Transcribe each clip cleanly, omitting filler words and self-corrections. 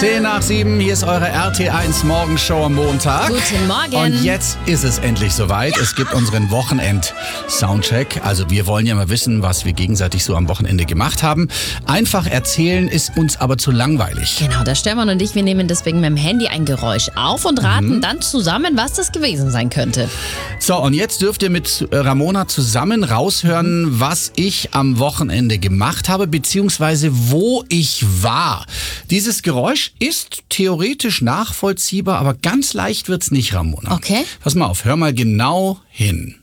10:07, hier ist eure RT1 Morgenshow am Montag. Guten Morgen. Und jetzt ist es endlich soweit. Es gibt unseren Wochenend-Soundcheck. Also wir wollen ja mal wissen, was wir gegenseitig so am Wochenende gemacht haben. Einfach erzählen ist uns aber zu langweilig. Genau, der Stefan und ich, wir nehmen deswegen mit dem Handy ein Geräusch auf und raten dann zusammen, was das gewesen sein könnte. So, und jetzt dürft ihr mit Ramona zusammen raushören, was ich am Wochenende gemacht habe, beziehungsweise wo ich war. Dieses Geräusch ist theoretisch nachvollziehbar, aber ganz leicht wird's nicht, Ramona. Okay. Pass mal auf, hör mal genau hin.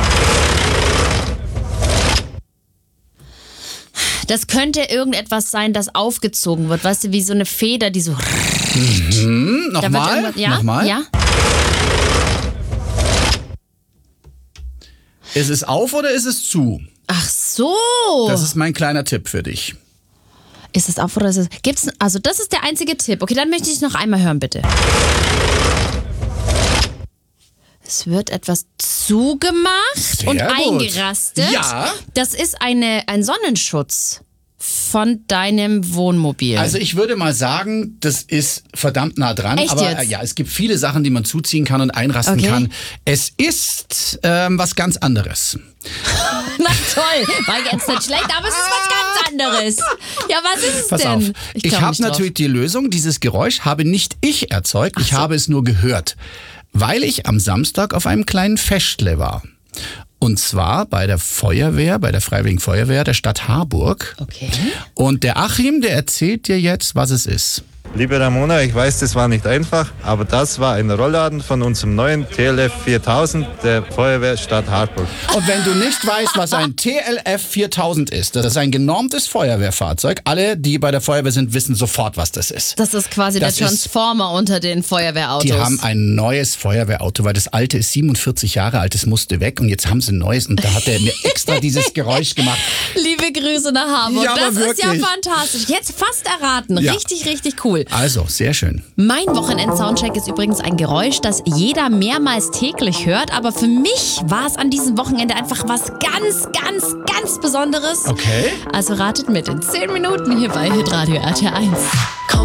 Das könnte irgendetwas sein, das aufgezogen wird. Weißt du, wie so eine Feder, die so... Nochmal? Ja? Nochmal? Ja? Ist es auf oder ist es zu? Ach so. Das ist mein kleiner Tipp für dich. Ist es auf oder ist es... Gibt's... Also das ist der einzige Tipp. Okay, dann möchte ich es noch einmal hören, bitte. Es wird etwas zugemacht Sehr und gut. eingerastet. Ja. Das ist ein Sonnenschutz von deinem Wohnmobil. Also ich würde mal sagen, das ist verdammt nah dran. Echt aber jetzt? ja, es gibt viele Sachen, die man zuziehen kann und einrasten Okay. kann. Es ist was ganz anderes. Na toll, war jetzt nicht schlecht, aber es ist was ganz anderes. Ja, was ist es Pass denn? auf, Ich ich glaub habe nicht drauf. natürlich die Lösung. Dieses Geräusch habe nicht ich erzeugt, ich habe es nur gehört, weil ich am Samstag auf einem kleinen Festle war. Und zwar bei der Feuerwehr, bei der Freiwilligen Feuerwehr der Stadt Harburg. Okay. Und der Achim, der erzählt dir jetzt, was es ist. Liebe Ramona, ich weiß, das war nicht einfach, aber das war ein Rollladen von unserem neuen TLF 4000 der Feuerwehr Stadt Harburg. Und wenn du nicht weißt, was ein TLF 4000 ist, das ist ein genormtes Feuerwehrfahrzeug. Alle, die bei der Feuerwehr sind, wissen sofort, was das ist. Das ist quasi Das der ist- Transformer unter den Feuerwehrautos. Die haben ein neues Feuerwehrauto, weil das alte ist 47 Jahre alt, das musste weg und jetzt haben sie ein neues und da hat er mir extra dieses Geräusch gemacht. Liebe Grüße nach Hamburg. Ja, aber das ist ja wirklich. fantastisch. Jetzt fast erraten. Ja. Richtig, richtig cool. Also, sehr schön. Mein Wochenend-Soundcheck ist übrigens ein Geräusch, das jeder mehrmals täglich hört. Aber für mich war es an diesem Wochenende einfach was ganz, ganz, ganz Besonderes. Okay. Also ratet mit in 10 Minuten hier bei Hitradio RT1.